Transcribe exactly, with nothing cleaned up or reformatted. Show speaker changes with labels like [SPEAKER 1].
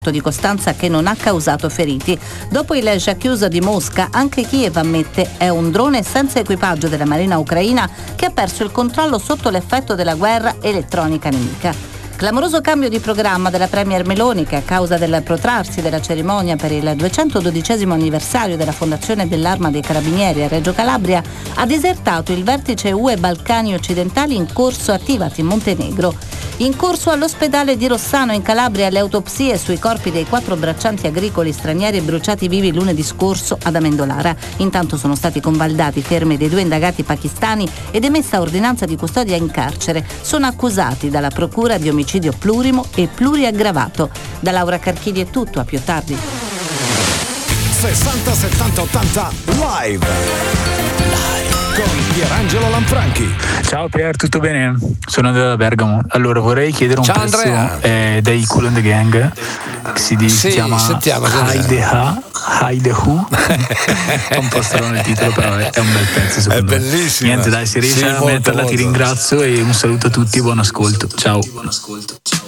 [SPEAKER 1] di Costanza che non ha causato feriti. Dopo il J'accuse di Mosca, anche Kiev ammette è un drone senza equipaggio della marina ucraina che ha perso il controllo sotto l'effetto della guerra elettronica nemica. Clamoroso cambio di programma della premier Meloni che, a causa del protrarsi della cerimonia per il duecentododicesimo anniversario della fondazione dell'Arma dei Carabinieri a Reggio Calabria, ha disertato il vertice U E Balcani occidentali in corso a Tivat in Montenegro. In corso all'ospedale di Rossano in Calabria le autopsie sui corpi dei quattro braccianti agricoli stranieri bruciati vivi lunedì scorso ad Amendolara. Intanto sono stati convalidati fermi dei due indagati pakistani ed emessa ordinanza di custodia in carcere. Sono accusati dalla procura di omicidio plurimo e pluriaggravato. Da Laura Carchidi è tutto, a più tardi.
[SPEAKER 2] sessanta settanta ottanta live. Live con Pierangelo Lanfranchi.
[SPEAKER 3] Ciao Pier, tutto bene? Sono Andrea da Bergamo. Allora vorrei chiedere un
[SPEAKER 4] Ciao,
[SPEAKER 3] pezzo
[SPEAKER 4] Andrea.
[SPEAKER 3] eh, dei Kool and the Gang che si, di,
[SPEAKER 4] Sì,
[SPEAKER 3] si chiama
[SPEAKER 4] sentiamo,
[SPEAKER 3] Hide Ha, Hide Who. È un po' strano il titolo, però è, è un bel pezzo secondo
[SPEAKER 4] È
[SPEAKER 3] me.
[SPEAKER 4] bellissimo.
[SPEAKER 3] Niente, dai, se riesci
[SPEAKER 4] Sì,
[SPEAKER 3] a
[SPEAKER 4] molto,
[SPEAKER 3] metterla ti
[SPEAKER 4] molto.
[SPEAKER 3] ringrazio e un saluto a tutti, buon ascolto. Ciao. Buon ascolto.